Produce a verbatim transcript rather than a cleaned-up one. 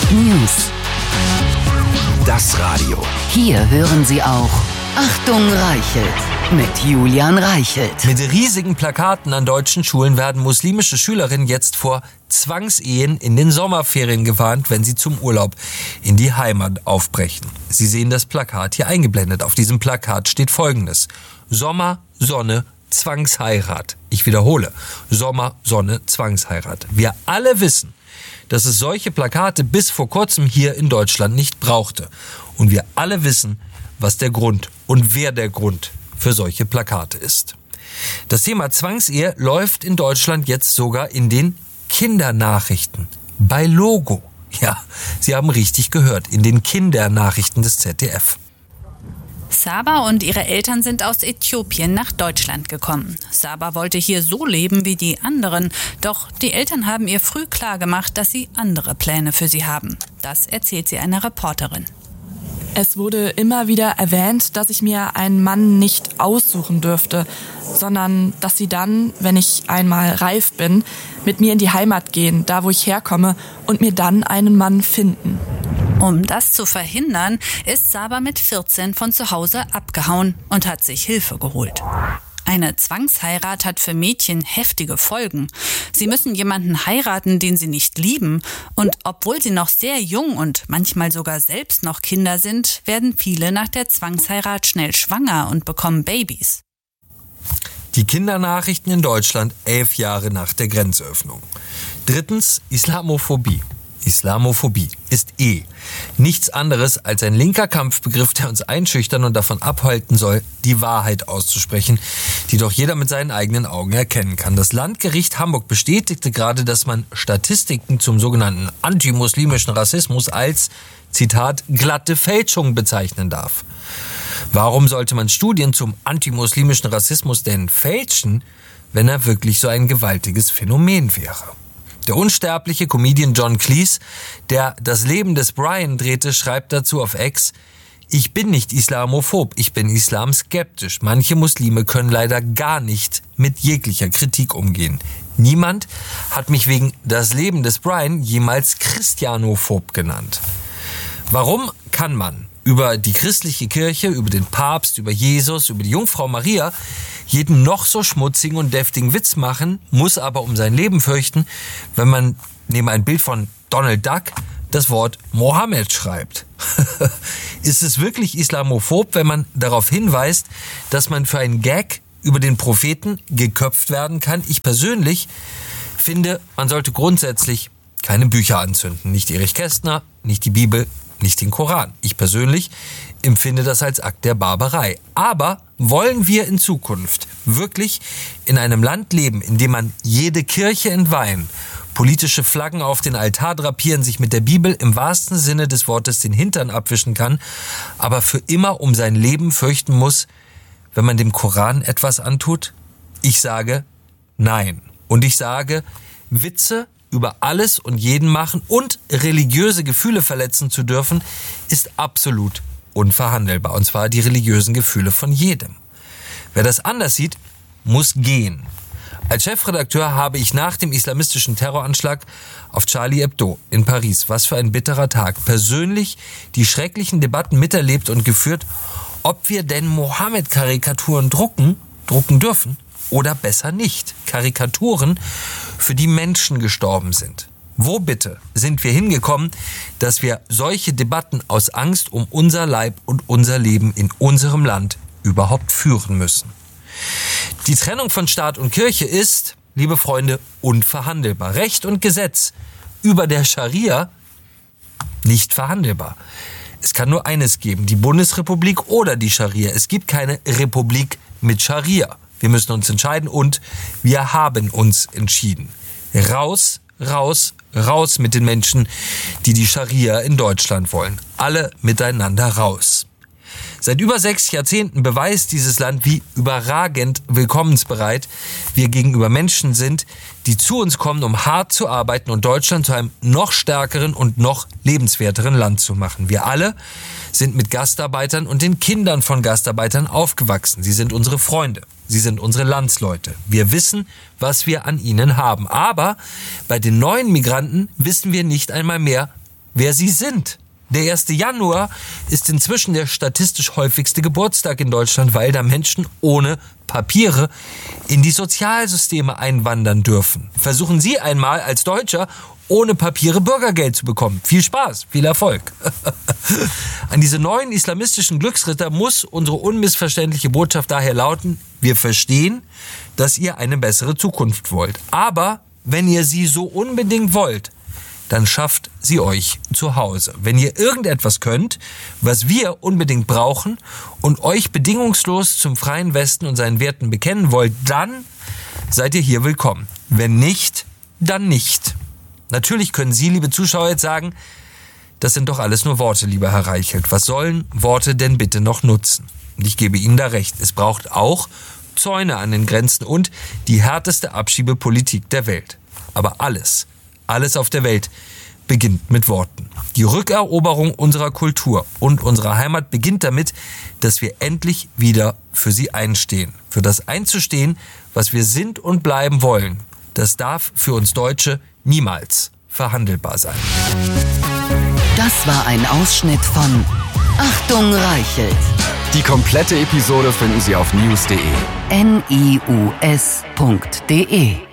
News. Das Radio. Hier hören Sie auch Achtung Reichelt mit Julian Reichelt. Mit riesigen Plakaten an deutschen Schulen werden muslimische Schülerinnen jetzt vor Zwangsehen in den Sommerferien gewarnt, wenn sie zum Urlaub in die Heimat aufbrechen. Sie sehen das Plakat hier eingeblendet. Auf diesem Plakat steht Folgendes: Sommer, Sonne, Zwangsheirat. Ich wiederhole: Sommer, Sonne, Zwangsheirat. Wir alle wissen, dass es solche Plakate bis vor kurzem hier in Deutschland nicht brauchte. Und wir alle wissen, was der Grund und wer der Grund für solche Plakate ist. Das Thema Zwangsehe läuft in Deutschland jetzt sogar in den Kindernachrichten. Bei Logo. Ja, Sie haben richtig gehört, in den Kindernachrichten des Z D F. Saba und ihre Eltern sind aus Äthiopien nach Deutschland gekommen. Saba wollte hier so leben wie die anderen, doch die Eltern haben ihr früh klargemacht, dass sie andere Pläne für sie haben. Das erzählt sie einer Reporterin. Es wurde immer wieder erwähnt, dass ich mir einen Mann nicht aussuchen dürfte, sondern dass sie dann, wenn ich einmal reif bin, mit mir in die Heimat gehen, da wo ich herkomme, und mir dann einen Mann finden. Um das zu verhindern, ist Saba mit vierzehn von zu Hause abgehauen und hat sich Hilfe geholt. Eine Zwangsheirat hat für Mädchen heftige Folgen. Sie müssen jemanden heiraten, den sie nicht lieben. Und obwohl sie noch sehr jung und manchmal sogar selbst noch Kinder sind, werden viele nach der Zwangsheirat schnell schwanger und bekommen Babys. Die Kindernachrichten in Deutschland elf Jahre nach der Grenzöffnung. Drittens, Islamophobie. Islamophobie ist eh nichts anderes als ein linker Kampfbegriff, der uns einschüchtern und davon abhalten soll, die Wahrheit auszusprechen, die doch jeder mit seinen eigenen Augen erkennen kann. Das Landgericht Hamburg bestätigte gerade, dass man Statistiken zum sogenannten antimuslimischen Rassismus als, Zitat, glatte Fälschung bezeichnen darf. Warum sollte man Studien zum antimuslimischen Rassismus denn fälschen, wenn er wirklich so ein gewaltiges Phänomen wäre? Der unsterbliche Comedian John Cleese, der das Leben des Brian drehte, schreibt dazu auf X: Ich bin nicht islamophob, ich bin islamskeptisch. Manche Muslime können leider gar nicht mit jeglicher Kritik umgehen. Niemand hat mich wegen das Leben des Brian jemals christianophob genannt. Warum kann man über die christliche Kirche, über den Papst, über Jesus, über die Jungfrau Maria jeden noch so schmutzigen und deftigen Witz machen, muss aber um sein Leben fürchten, wenn man neben ein Bild von Donald Duck das Wort Mohammed schreibt? Ist es wirklich islamophob, wenn man darauf hinweist, dass man für einen Gag über den Propheten geköpft werden kann? Ich persönlich finde, man sollte grundsätzlich keine Bücher anzünden. Nicht Erich Kästner, nicht die Bibel, nicht den Koran. Ich persönlich empfinde das als Akt der Barbarei. Aber wollen wir in Zukunft wirklich in einem Land leben, in dem man jede Kirche entweihen, politische Flaggen auf den Altar drapieren, sich mit der Bibel im wahrsten Sinne des Wortes den Hintern abwischen kann, aber für immer um sein Leben fürchten muss, wenn man dem Koran etwas antut? Ich sage nein. Und ich sage, Witze über alles und jeden machen und religiöse Gefühle verletzen zu dürfen, ist absolut unverhandelbar. Und zwar die religiösen Gefühle von jedem. Wer das anders sieht, muss gehen. Als Chefredakteur habe ich nach dem islamistischen Terroranschlag auf Charlie Hebdo in Paris, was für ein bitterer Tag, persönlich die schrecklichen Debatten miterlebt und geführt, ob wir denn Mohammed-Karikaturen drucken, drucken dürfen oder besser nicht. Karikaturen, für die Menschen gestorben sind. Wo bitte sind wir hingekommen, dass wir solche Debatten aus Angst um unser Leib und unser Leben in unserem Land überhaupt führen müssen? Die Trennung von Staat und Kirche ist, liebe Freunde, unverhandelbar. Recht und Gesetz über der Scharia nicht verhandelbar. Es kann nur eines geben, die Bundesrepublik oder die Scharia. Es gibt keine Republik mit Scharia. Wir müssen uns entscheiden und wir haben uns entschieden. Raus, raus, raus mit den Menschen, die die Scharia in Deutschland wollen. Alle miteinander raus. Seit über sechs Jahrzehnten beweist dieses Land, wie überragend willkommensbereit wir gegenüber Menschen sind, die zu uns kommen, um hart zu arbeiten und Deutschland zu einem noch stärkeren und noch lebenswerteren Land zu machen. Wir alle sind mit Gastarbeitern und den Kindern von Gastarbeitern aufgewachsen. Sie sind unsere Freunde. Sie sind unsere Landsleute. Wir wissen, was wir an ihnen haben. Aber bei den neuen Migranten wissen wir nicht einmal mehr, wer sie sind. Der erste Januar ist inzwischen der statistisch häufigste Geburtstag in Deutschland, weil da Menschen ohne Papiere in die Sozialsysteme einwandern dürfen. Versuchen Sie einmal als Deutscher ohne Papiere Bürgergeld zu bekommen. Viel Spaß, viel Erfolg. An diese neuen islamistischen Glücksritter muss unsere unmissverständliche Botschaft daher lauten: Wir verstehen, dass ihr eine bessere Zukunft wollt. Aber wenn ihr sie so unbedingt wollt, dann schafft sie euch zu Hause. Wenn ihr irgendetwas könnt, was wir unbedingt brauchen und euch bedingungslos zum freien Westen und seinen Werten bekennen wollt, dann seid ihr hier willkommen. Wenn nicht, dann nicht. Natürlich können Sie, liebe Zuschauer, jetzt sagen, das sind doch alles nur Worte, lieber Herr Reichelt. Was sollen Worte denn bitte noch nutzen? Und ich gebe Ihnen da recht. Es braucht auch Zäune an den Grenzen und die härteste Abschiebepolitik der Welt. Aber alles, alles auf der Welt beginnt mit Worten. Die Rückeroberung unserer Kultur und unserer Heimat beginnt damit, dass wir endlich wieder für sie einstehen. Für das einzustehen, was wir sind und bleiben wollen. Das darf für uns Deutsche niemals verhandelbar sein. Das war ein Ausschnitt von Achtung Reichelt. Die komplette Episode finden Sie auf news punkt de. N I U S punkt de